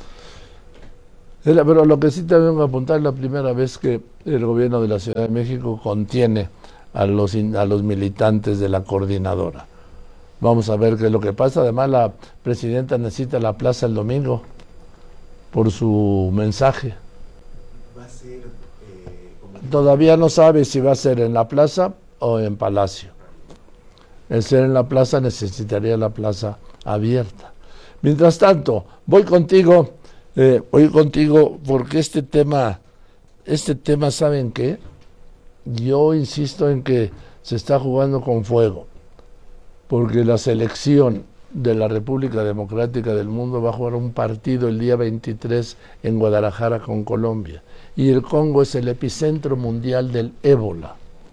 Pero lo que sí te vengo a apuntar es la primera vez que el gobierno de la Ciudad de México contiene a los militantes de la coordinadora. Vamos a ver qué es lo que pasa. Además, la presidenta necesita la plaza el domingo por su mensaje. Va a ser, Todavía no sabe si va a ser en la plaza o en Palacio. El ser en la plaza necesitaría la plaza abierta. Mientras tanto, voy contigo porque este tema, ¿saben qué? Yo insisto en que se está jugando con fuego, porque la selección de la República Democrática del Mundo va a jugar un partido el día 23 en Guadalajara con Colombia, y el Congo es el epicentro mundial del ébola.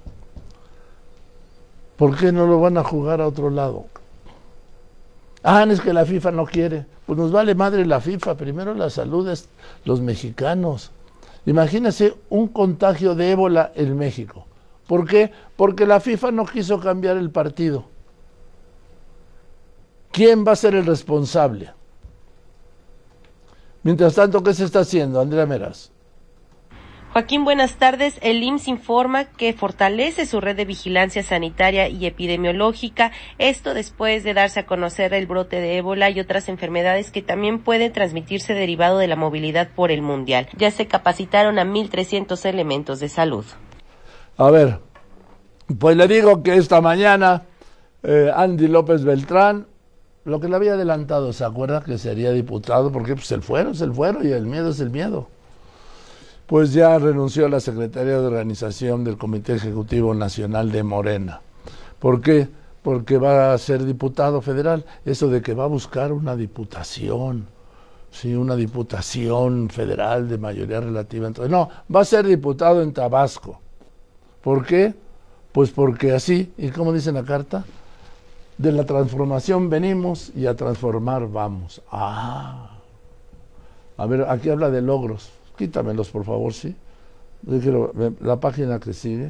¿Por qué no lo van a jugar a otro lado? Es que la FIFA no quiere. Pues nos vale madre la FIFA, primero la salud es los mexicanos. Imagínense un contagio de ébola en México. ¿Por qué? Porque la FIFA no quiso cambiar el partido. ¿Quién va a ser el responsable? Mientras tanto, ¿qué se está haciendo, Andrea Meraz? Joaquín, buenas tardes. El IMSS informa que fortalece su red de vigilancia sanitaria y epidemiológica, esto después de darse a conocer el brote de ébola y otras enfermedades que también pueden transmitirse derivado de la movilidad por el mundial. Ya se capacitaron a 1,300 elementos de salud. A ver, pues le digo que esta mañana Andy López Beltrán, lo que le había adelantado, ¿se acuerda? Que sería diputado, porque pues el fuero es el fuero y el miedo es el miedo. Pues ya renunció a la Secretaría de Organización del Comité Ejecutivo Nacional de Morena. ¿Por qué? Porque va a ser diputado federal. Eso de que va a buscar una diputación, sí, una diputación federal de mayoría relativa. Entonces, no, va a ser diputado en Tabasco. ¿Por qué? Pues porque así, y como dice la carta, de la transformación venimos y a transformar vamos. A ver, aquí habla de logros. Quítamelos, por favor, ¿sí? Yo quiero la página que sigue.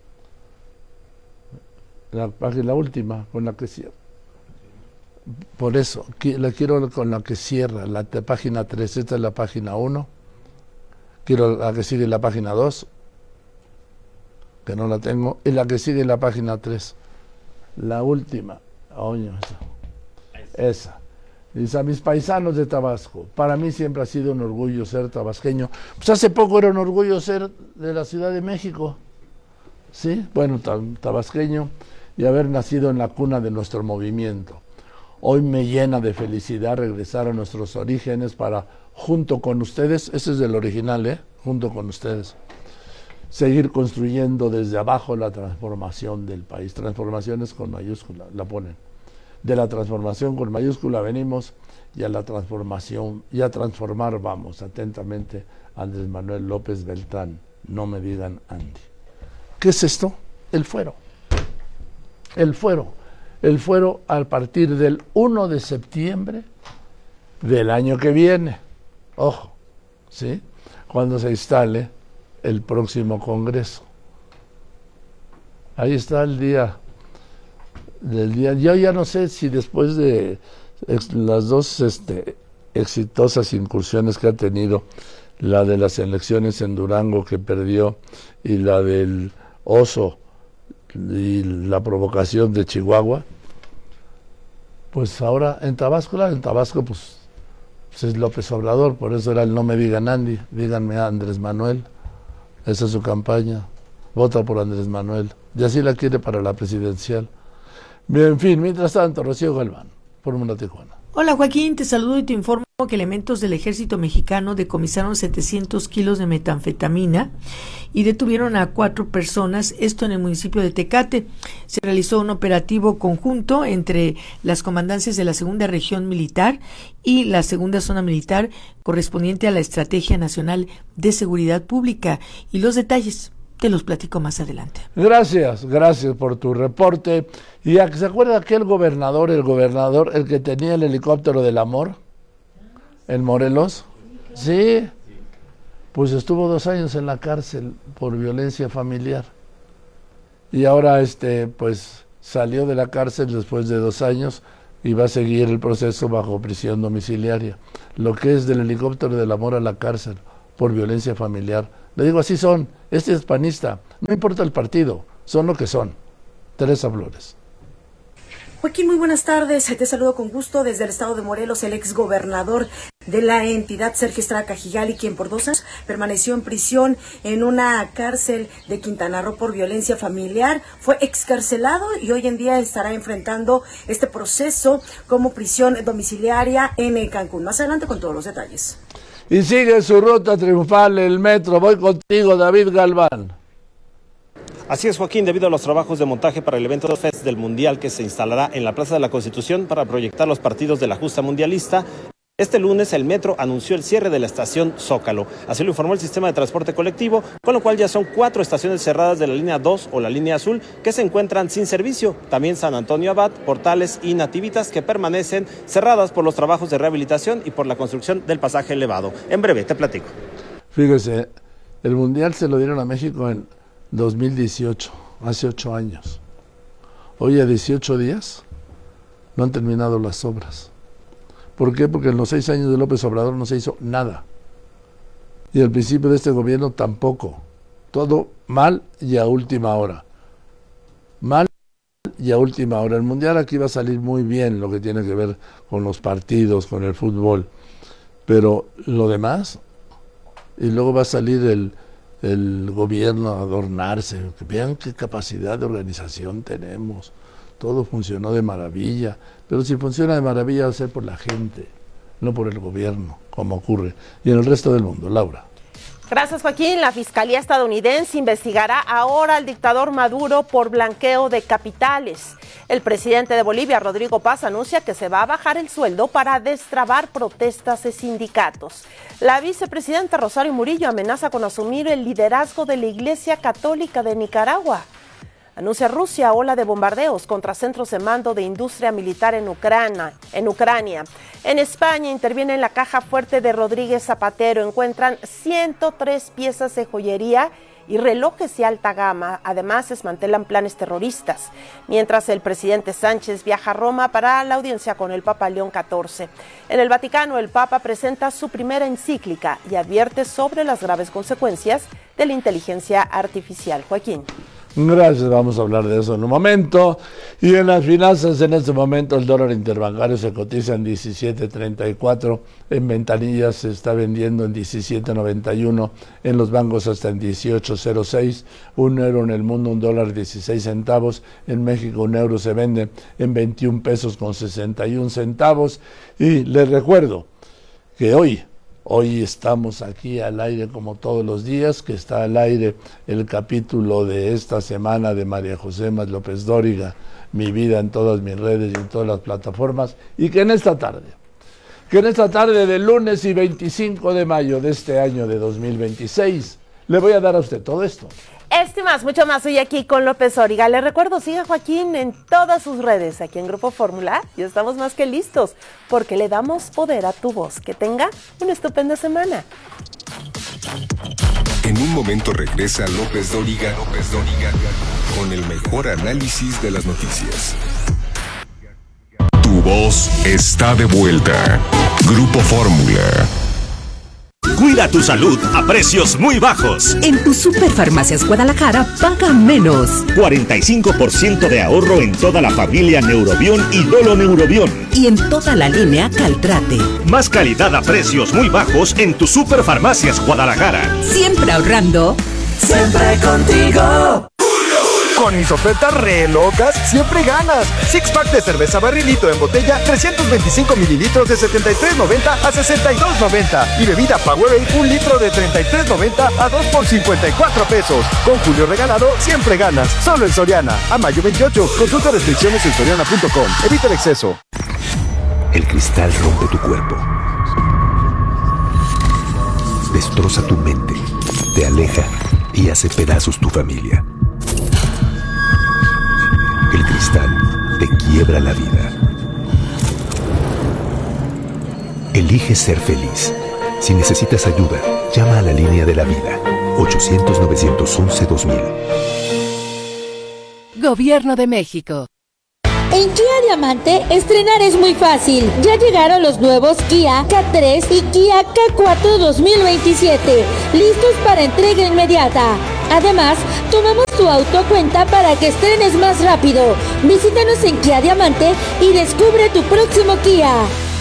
La última, con la que cierra. Por eso, la quiero con la que cierra, la página 3. Esta es la página 1. Quiero la que sigue, la página 2, que no la tengo. Y la que sigue, la página 3. La última. Esa. Dice: a mis paisanos de Tabasco, para mí siempre ha sido un orgullo ser tabasqueño. Pues hace poco era un orgullo ser de la Ciudad de México, ¿sí? Bueno, tabasqueño, y haber nacido en la cuna de nuestro movimiento. Hoy me llena de felicidad regresar a nuestros orígenes para, junto con ustedes, ese es del original, junto con ustedes, seguir construyendo desde abajo la transformación del país. Transformaciones con mayúscula, la ponen. De la transformación con mayúscula venimos, y a la transformación, y a transformar vamos. Atentamente, Andrés Manuel López Beltrán. No me digan Andy. ¿Qué es esto? El fuero. El fuero. El fuero a partir del 1 de septiembre del año que viene. Ojo, ¿sí? Cuando se instale el próximo Congreso. Ahí está el día. Yo ya no sé si después de las dos exitosas incursiones que ha tenido, la de las elecciones en Durango que perdió y la del oso y la provocación de Chihuahua, pues ahora en Tabasco pues es López Obrador, por eso era el no me digan Andy, díganme a Andrés Manuel. Esa es su campaña, vota por Andrés Manuel, y así la quiere para la presidencial. Bien, en fin, mientras tanto, Rocío Galván, Fórmula Tijuana. Hola Joaquín, te saludo y te informo que elementos del ejército mexicano decomisaron 700 kilos de metanfetamina y detuvieron a 4 personas, esto en el municipio de Tecate. Se realizó un operativo conjunto entre las comandancias de la segunda región militar y la segunda zona militar correspondiente a la Estrategia Nacional de Seguridad Pública, y los detalles te los platico más adelante. Gracias por tu reporte. Y a que se acuerda aquel gobernador, el que tenía el helicóptero del amor en Morelos, sí, pues estuvo 2 años en la cárcel por violencia familiar. Y ahora pues salió de la cárcel después de 2 años y va a seguir el proceso bajo prisión domiciliaria. Lo que es del helicóptero del amor a la cárcel por violencia familiar. Le digo, así son. Este es panista. No importa el partido, son lo que son. Teresa Flores. Joaquín, muy buenas tardes. Te saludo con gusto desde el estado de Morelos. El exgobernador de la entidad, Sergio Estrada Cajigali, quien por 2 años permaneció en prisión en una cárcel de Quintana Roo por violencia familiar, fue excarcelado y hoy en día estará enfrentando este proceso como prisión domiciliaria en Cancún. Más adelante con todos los detalles. Y sigue su ruta triunfal el metro. Voy contigo, David Galván. Así es, Joaquín, debido a los trabajos de montaje para el evento FES del Mundial que se instalará en la Plaza de la Constitución para proyectar los partidos de la justa mundialista, este lunes el metro anunció el cierre de la estación Zócalo. Así lo informó el sistema de transporte colectivo, con lo cual ya son 4 estaciones cerradas de la línea 2 o la línea azul que se encuentran sin servicio. También San Antonio Abad, Portales y Nativitas, que permanecen cerradas por los trabajos de rehabilitación y por la construcción del pasaje elevado. En breve te platico. Fíjese, el Mundial se lo dieron a México en 2018, hace 8 años. Hoy a 18 días no han terminado las obras. ¿Por qué? Porque en los 6 años de López Obrador no se hizo nada. Y al principio de este gobierno tampoco. Todo mal y a última hora. Mal y a última hora. El Mundial aquí va a salir muy bien, lo que tiene que ver con los partidos, con el fútbol. Pero lo demás, y luego va a salir el gobierno a adornarse. Vean qué capacidad de organización tenemos. Todo funcionó de maravilla, pero si funciona de maravilla va a ser por la gente, no por el gobierno, como ocurre. Y en el resto del mundo, Laura. Gracias, Joaquín. La Fiscalía estadounidense investigará ahora al dictador Maduro por blanqueo de capitales. El presidente de Bolivia, Rodrigo Paz, anuncia que se va a bajar el sueldo para destrabar protestas de sindicatos. La vicepresidenta Rosario Murillo amenaza con asumir el liderazgo de la Iglesia Católica de Nicaragua. Anuncia Rusia ola de bombardeos contra centros de mando de industria militar en Ucrania. En España interviene en la caja fuerte de Rodríguez Zapatero. Encuentran 103 piezas de joyería y relojes de alta gama. Además, desmantelan planes terroristas. Mientras el presidente Sánchez viaja a Roma para la audiencia con el Papa León XIV. En el Vaticano, el Papa presenta su primera encíclica y advierte sobre las graves consecuencias de la inteligencia artificial. Joaquín. Gracias, vamos a hablar de eso en un momento. Y en las finanzas, en este momento el dólar interbancario se cotiza en 17.34, en ventanillas se está vendiendo en 17.91, en los bancos hasta en 18.06, un euro en el mundo, $1.16, en México un euro se vende en 21 pesos con 61 centavos. Y les recuerdo que hoy estamos aquí al aire como todos los días, que está al aire el capítulo de esta semana de María José Mas López Dóriga, Mi vida en todas mis redes y en todas las plataformas, y que en esta tarde del lunes y 25 de mayo de este año de 2026, le voy a dar a usted todo esto. Este y más, mucho más hoy aquí con López Dóriga. Le recuerdo, siga a Joaquín en todas sus redes, aquí en Grupo Fórmula. Ya estamos más que listos, porque le damos poder a tu voz. Que tenga una estupenda semana. En un momento regresa López Dóriga, con el mejor análisis de las noticias. Tu voz está de vuelta. Grupo Fórmula. Cuida tu salud a precios muy bajos. En tu Superfarmacias Guadalajara paga menos. 45% de ahorro en toda la familia Neurobión y Dolo Neurobión. Y en toda la línea Caltrate. Más calidad a precios muy bajos en tu Superfarmacias Guadalajara. Siempre ahorrando. Siempre contigo. Con mis ofertas re locas, siempre ganas. Six pack de cerveza Barrilito en botella, 325 mililitros de 73.90 a 62.90. Y bebida Powerade, 1 litro de 33.90 a 2 por 54 pesos. Con Julio regalado, siempre ganas. Solo en Soriana. A mayo 28. Consulta restricciones en soriana.com. Evita el exceso. El cristal rompe tu cuerpo. Destroza tu mente. Te aleja y hace pedazos tu familia. El cristal te quiebra la vida. Elige ser feliz. Si necesitas ayuda, llama a la línea de la vida. 800-911-2000. Gobierno de México. En Kia Diamante, estrenar es muy fácil. Ya llegaron los nuevos Kia K3 y Kia K4 2027, listos para entrega inmediata. Además, tomamos tu auto a cuenta para que estrenes más rápido. Visítanos en Kia Diamante y descubre tu próximo Kia.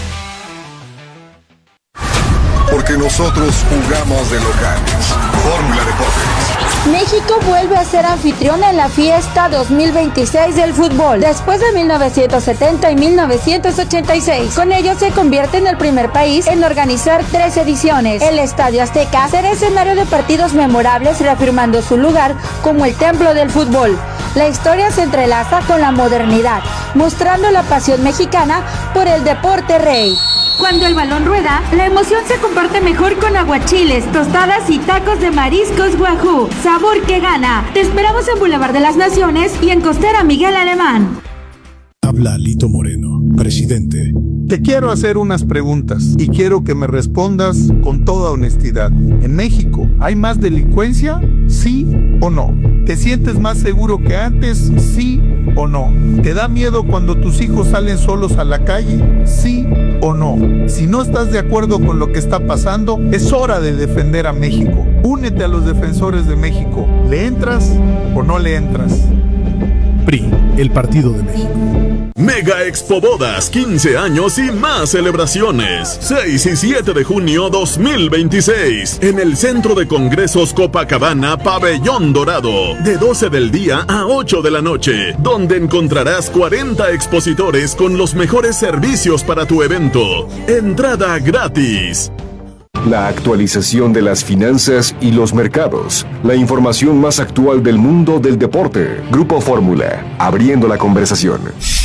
Porque nosotros jugamos de locales. Fórmula Deportes. México vuelve a ser anfitrión en la fiesta 2026 del fútbol, después de 1970 y 1986. Con ello se convierte en el primer país en organizar 3 ediciones. El Estadio Azteca será escenario de partidos memorables, reafirmando su lugar como el templo del fútbol. La historia se entrelaza con la modernidad, mostrando la pasión mexicana por el deporte rey. Cuando el balón rueda, la emoción se comparte mejor con aguachiles, tostadas y tacos de mariscos Wahoo. Sabor que gana. Te esperamos en Boulevard de las Naciones y en Costera Miguel Alemán. Habla Alito Moreno, presidente. Te quiero hacer unas preguntas y quiero que me respondas con toda honestidad. ¿En México hay más delincuencia? ¿Sí o no? ¿Te sientes más seguro que antes? ¿Sí o no? ¿Te da miedo cuando tus hijos salen solos a la calle? ¿Sí o no? Si no estás de acuerdo con lo que está pasando, es hora de defender a México. Únete a los defensores de México. ¿Le entras o no le entras? PRI, el Partido de México. Mega Expo Bodas, 15 años y más celebraciones. 6 y 7 de junio 2026. En el Centro de Congresos Copacabana, Pabellón Dorado. De 12 del día a 8 de la noche. Donde encontrarás 40 expositores con los mejores servicios para tu evento. Entrada gratis. La actualización de las finanzas y los mercados. La información más actual del mundo del deporte. Grupo Fórmula, abriendo la conversación.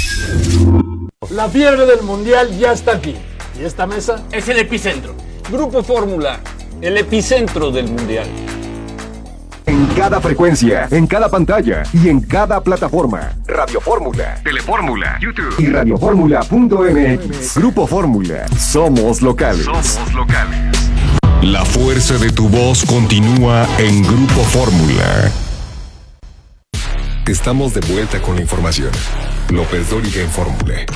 La fiebre del mundial ya está aquí. ¿Y esta mesa? Es el epicentro. Grupo Fórmula, el epicentro del mundial. En cada frecuencia, en cada pantalla y en cada plataforma. Radio Fórmula, Telefórmula, YouTube y radioformula.mx. Grupo Fórmula, somos locales. Somos locales. La fuerza de tu voz continúa en Grupo Fórmula. Estamos de vuelta con la información. López Dóriga en Fórmula.